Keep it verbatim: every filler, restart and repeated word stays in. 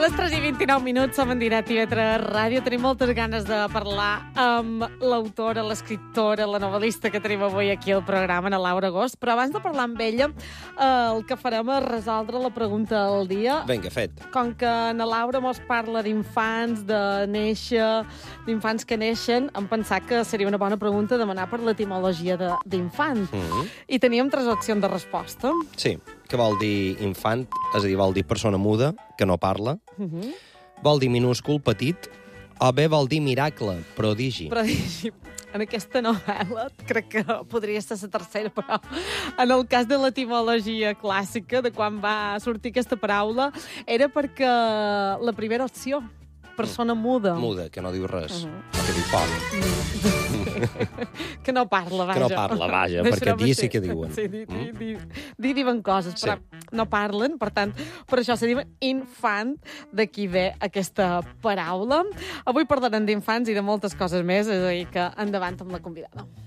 Les tres i vint-i-nou minuts, som en directe a I V tres Ràdio. Tenim moltes ganes de parlar amb l'autora, l'escriptora, la novel·lista que tenim avui aquí al programa, na Laura Agost. Però abans de parlar amb ella, eh, el que farem és resoldre la pregunta del dia. Vinga, fet. Com que na Laura mos parla d'infants, de néixer, d'infants que neixen, hem pensat que seria una bona pregunta demanar per l'etimologia d'infant. Mm-hmm. I teníem tres opcions de resposta. Sí, que vol dir infant, és a dir, vol dir persona muda, que no parla, Uh-huh. vol dir minúscul, petit, o bé vol dir miracle, prodigi. Prodigi. En aquesta novel·la crec que podria ser la tercera, però en el cas de l'etimologia clàssica, de quan va sortir aquesta paraula, era perquè la primera opció, persona muda. Muda, que no diu res, Uh-huh. o que diu poc. Que no parla, vaja. Que no parla, vaja, perquè dir sí que diuen. Sí, dir, Mm? dir, dir, dir diuen coses, Sí. però no parlen, per tant, per això se diuen infant, d'aquí ve aquesta paraula. Avui parlarem d'infants i de moltes coses més, és a dir, que endavant amb la convidada.